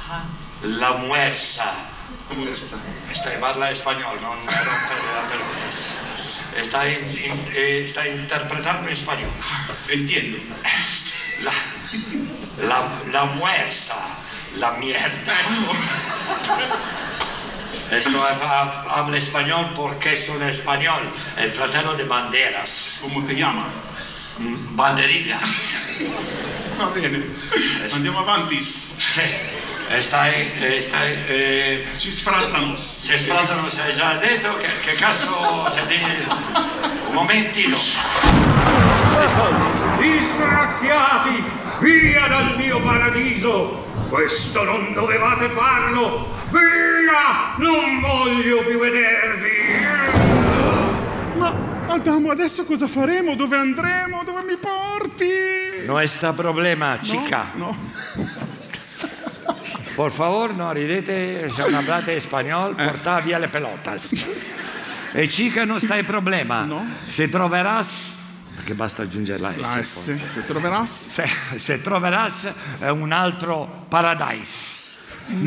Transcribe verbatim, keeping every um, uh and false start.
La muersa. La muersa. Stai parla spagnolo, non rompere la pelota. Stai, in, eh, stai interpretando in spagnolo. Entiendo. La, la, la muersa, la mierda. Esto habla español porque sono español, el fratello de Banderas. Come ti chiama? Banderillas. Va bene, andiamo avanti. Sì, stai, eh, stai, eh, Ci sfrattano. ci sfrattano, hai già detto, che, che cazzo se dice? Un momentino. Disgraziati, via dal mio paradiso! Questo non dovevate farlo! Via! Non voglio più vedervi! Ma Adamo, adesso cosa faremo? Dove andremo? Dove mi porti? No está problema, chica. No. Por favor, no ridete, se non hablate español, porta via le pelotas. E chica non sta in problema. No. Se troveras, perché basta aggiungere la S. La S, se troveras. Se, se troveras un altro paradise.